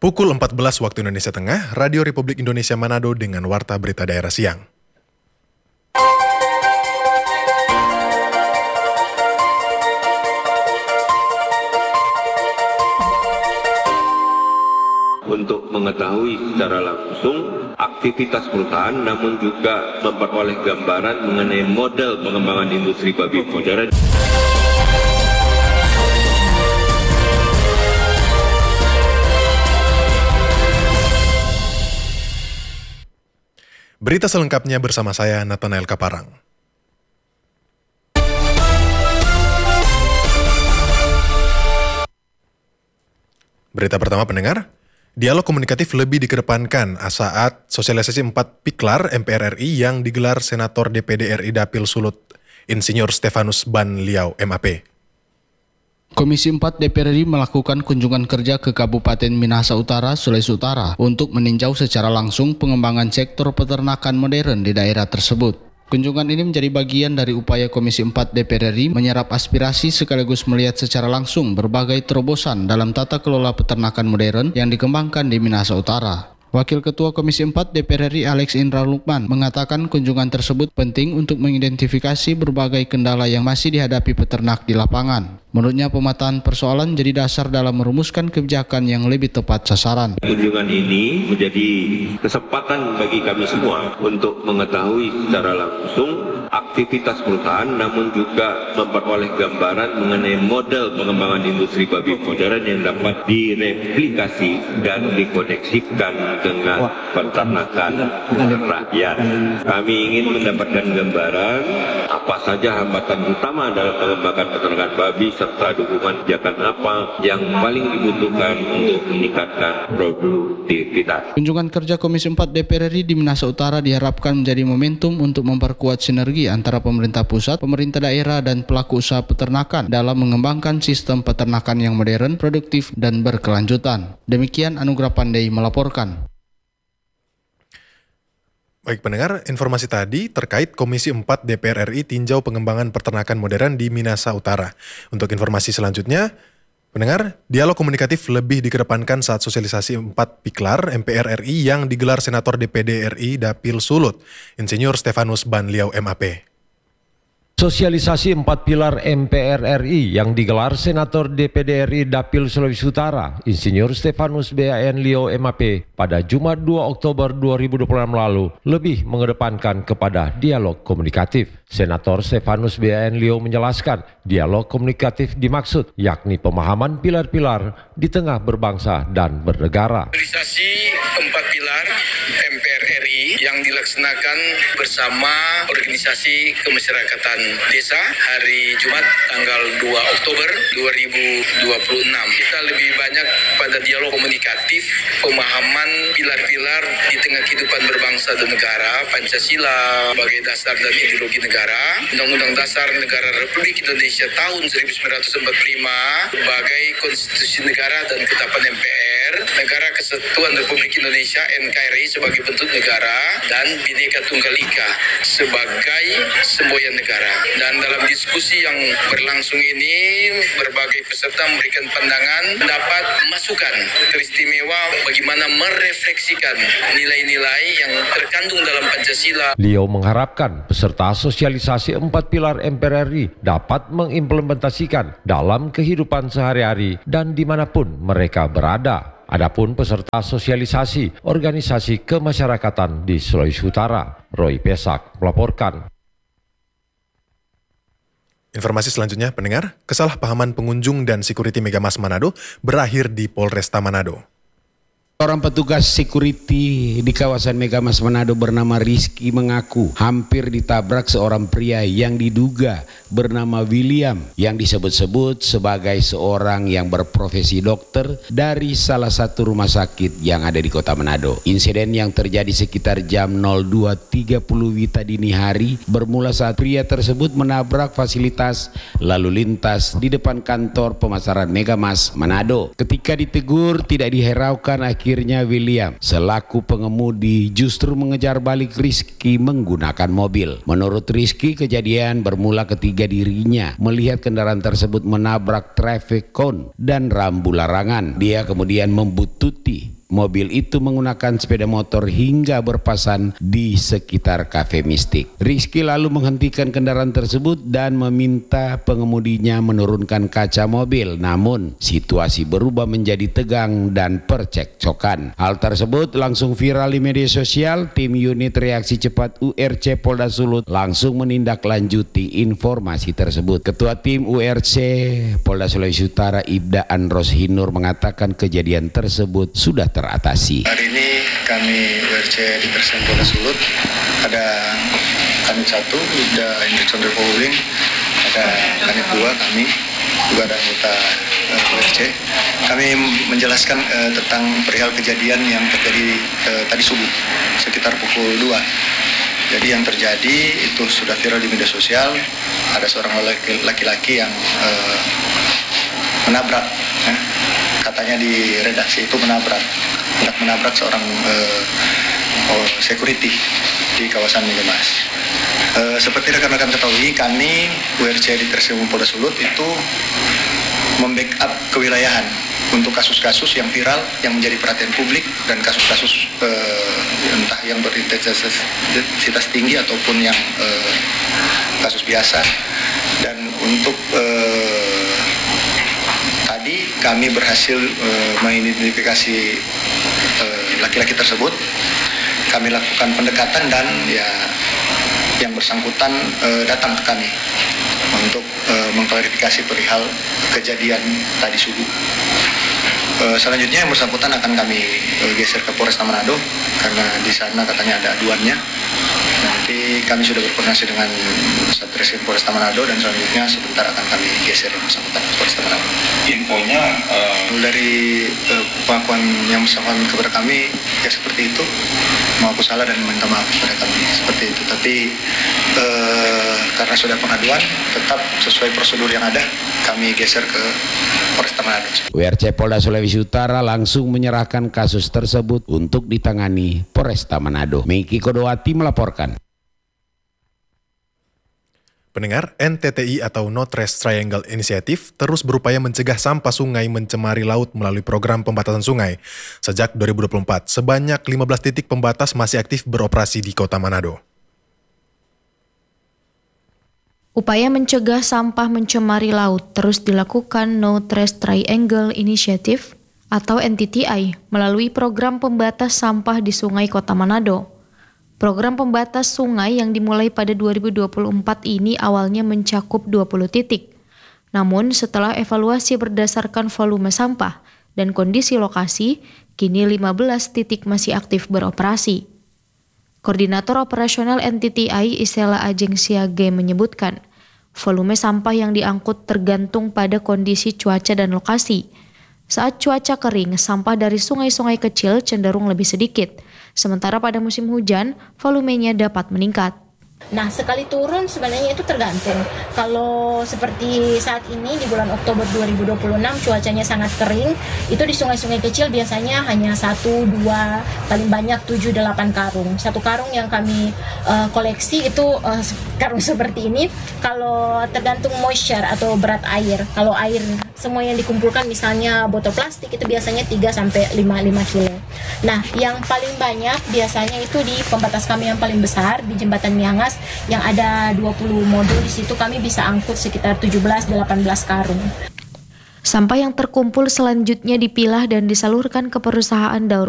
Pukul 14 waktu Indonesia Tengah, Radio Republik Indonesia Manado dengan Warta Berita Daerah Siang. Untuk mengetahui secara langsung aktivitas perusahaan, namun juga memperoleh gambaran mengenai model pengembangan industri babi modern. Berita selengkapnya bersama saya, Nathanael Kaparang. Berita pertama pendengar, dialog komunikatif lebih dikedepankan saat sosialisasi 4 Piklar MPR RI yang digelar Senator DPD RI Dapil Sulut, Insinyur Stefanus Ban Liau MAP. Komisi 4 DPR RI melakukan kunjungan kerja ke Kabupaten Minahasa Utara, Sulawesi Utara untuk meninjau secara langsung pengembangan sektor peternakan modern di daerah tersebut. Kunjungan ini menjadi bagian dari upaya Komisi 4 DPR RI menyerap aspirasi sekaligus melihat secara langsung berbagai terobosan dalam tata kelola peternakan modern yang dikembangkan di Minahasa Utara. Wakil Ketua Komisi 4 DPR RI Alex Indra Lukman mengatakan kunjungan tersebut penting untuk mengidentifikasi berbagai kendala yang masih dihadapi peternak di lapangan. Menurutnya pemetaan persoalan jadi dasar dalam merumuskan kebijakan yang lebih tepat sasaran. Kunjungan ini menjadi kesempatan bagi kami semua untuk mengetahui secara langsung aktivitas perusahaan, namun juga memperoleh gambaran mengenai model pengembangan industri babi modern yang dapat direplikasi dan dikoneksikan dengan peternakan rakyat. Kami ingin mendapatkan gambaran apa saja hambatan utama dalam pengembangan peternakan babi serta dukungan kebijakan apa yang paling dibutuhkan untuk meningkatkan produktivitas. Kunjungan kerja Komisi 4 DPR RI di Minahasa Utara diharapkan menjadi momentum untuk memperkuat sinergi antara pemerintah pusat, pemerintah daerah, dan pelaku usaha peternakan dalam mengembangkan sistem peternakan yang modern, produktif, dan berkelanjutan. Demikian Anugrah Pandey melaporkan. Baik pendengar, informasi tadi terkait Komisi 4 DPR RI tinjau pengembangan peternakan modern di Minahasa Utara. Untuk informasi selanjutnya, pendengar, dialog komunikatif lebih dikedepankan saat sosialisasi 4 Piklar MPR RI yang digelar Senator DPD RI Dapil Sulut, Insinyur Stefanus Ban Liau MAP. Sosialisasi 4 Pilar MPR RI yang digelar Senator DPD RI Dapil Sulawesi Utara, Insinyur Stefanus Ban Liau MAP pada Jumat 2 Oktober 2026 lalu lebih mengedepankan kepada dialog komunikatif. Senator Stefanus Ban Liau menjelaskan dialog komunikatif dimaksud yakni pemahaman pilar-pilar di tengah berbangsa dan bernegara. Sosialisasi 4 Pilar MPR RI yang dilaksanakan bersama organisasi kemasyarakatan desa hari Jumat tanggal 2 Oktober 2026. Kita lebih banyak pada dialog komunikatif, pemahaman pilar-pilar di tengah kehidupan berbangsa dan negara, Pancasila sebagai dasar dan ideologi negara, Undang-Undang Dasar Negara Republik Indonesia tahun 1945 sebagai konstitusi negara dan ketetapan MPR, Negara Kesatuan Republik Indonesia NKRI sebagai bentuk negara, dan Bhinneka Tunggal Ika sebagai semboyan negara. Dan dalam diskusi yang berlangsung ini, berbagai peserta memberikan pandangan, dapat masukan teristimewa bagaimana merefleksikan nilai-nilai yang terkandung dalam Pancasila. Liau mengharapkan peserta sosialisasi 4 Pilar MPR RI dapat mengimplementasikan dalam kehidupan sehari-hari dan dimanapun mereka berada. Adapun peserta sosialisasi organisasi kemasyarakatan di Sulawesi Utara, Roy Pesak melaporkan. Informasi selanjutnya, pendengar, kesalahpahaman pengunjung dan security Megamas Manado berakhir di Polresta Manado. Seorang petugas security di kawasan Megamas Manado bernama Rizky mengaku hampir ditabrak seorang pria yang diduga bernama William yang disebut-sebut sebagai seorang yang berprofesi dokter dari salah satu rumah sakit yang ada di kota Manado. Insiden yang terjadi sekitar jam 02.30 WITA dini hari bermula saat pria tersebut menabrak fasilitas lalu lintas di depan kantor pemasaran Megamas Manado. Ketika ditegur tidak dihiraukan Akhirnya William selaku pengemudi justru mengejar balik Rizky menggunakan mobil. Menurut Rizky, kejadian bermula ketika dirinya melihat kendaraan tersebut menabrak traffic cone dan rambu larangan. Dia kemudian membututi mobil itu menggunakan sepeda motor hingga berpasan di sekitar Cafe Mystic. Rizky lalu menghentikan kendaraan tersebut dan meminta pengemudinya menurunkan kaca mobil. Namun situasi berubah menjadi tegang dan percekcokan. Hal tersebut langsung viral di media sosial. Tim unit reaksi cepat URC Polda Sulut langsung menindaklanjuti informasi tersebut. Ketua tim URC Polda Sulawesi Utara Ibda Andros Hinur mengatakan kejadian tersebut sudah teratasi. Hari ini kami URC di Persem Polda Sulut ada Kanit 1, Ibda Indri Condro Powuling, ada Kanit 2 kami, juga ada anggota URC. Kami menjelaskan tentang perihal kejadian yang terjadi tadi subuh sekitar pukul 2. Jadi yang terjadi itu sudah viral di media sosial, ada seorang laki-laki yang menabrak, katanya di redaksi itu hendak menabrak seorang security di kawasan Megamas. Seperti rekan-rekan ketahui, kami URC di Persem Polda Sulut itu membackup kewilayahan untuk kasus-kasus yang viral yang menjadi perhatian publik dan kasus-kasus entah yang berintensitas tinggi ataupun yang kasus biasa. Dan untuk tadi kami berhasil mengidentifikasi laki-laki tersebut. Kami lakukan pendekatan dan ya yang bersangkutan datang ke kami untuk mengklarifikasi perihal kejadian tadi subuh. Selanjutnya yang bersangkutan akan kami geser ke Polresta Manado karena di sana katanya ada aduannya. Nanti kami sudah berkoordinasi dengan Satreskrim Polresta Manado dan selanjutnya sebentar akan kami geser yang bersangkutan ke Polresta Manado. Infonya dari pengakuan yang bersangkutan kepada kami ya seperti itu. Mengaku salah dan meminta maaf kepada kami seperti itu. Tapi karena sudah pengaduan, tetap sesuai prosedur yang ada, kami geser ke Polresta Manado. URC Polda Sulawesi Utara langsung menyerahkan kasus tersebut untuk ditangani Polresta Manado. Miki Kodowati melaporkan. Pendengar, NTTI atau No Trash Triangle Initiative terus berupaya mencegah sampah sungai mencemari laut melalui program pembatasan sungai. Sejak 2024, sebanyak 15 titik pembatas masih aktif beroperasi di Kota Manado. Upaya mencegah sampah mencemari laut terus dilakukan No Trash Triangle Initiative atau NTTI melalui program pembatas sampah di sungai Kota Manado. Program pembatas sungai yang dimulai pada 2024 ini awalnya mencakup 20 titik. Namun setelah evaluasi berdasarkan volume sampah dan kondisi lokasi, kini 15 titik masih aktif beroperasi. Koordinator Operasional NTTI Isela Ajeng Siage menyebutkan, volume sampah yang diangkut tergantung pada kondisi cuaca dan lokasi. Saat cuaca kering, sampah dari sungai-sungai kecil cenderung lebih sedikit. Sementara pada musim hujan, volumenya dapat meningkat. Nah, sekali turun sebenarnya itu tergantung. Kalau seperti saat ini di bulan Oktober 2026 cuacanya sangat kering, itu di sungai-sungai kecil biasanya hanya 1, 2, paling banyak 7, 8 karung. Satu karung yang kami koleksi itu karung seperti ini. Kalau tergantung moisture atau berat air. Kalau air semua yang dikumpulkan misalnya botol plastik itu biasanya 3 sampai 5 kilo. Nah, yang paling banyak biasanya itu di pembatas kami yang paling besar di Jembatan Miangas yang ada 20 modul. Di situ kami bisa angkut sekitar 17-18 karung. Sampah yang terkumpul selanjutnya dipilah dan disalurkan ke perusahaan daur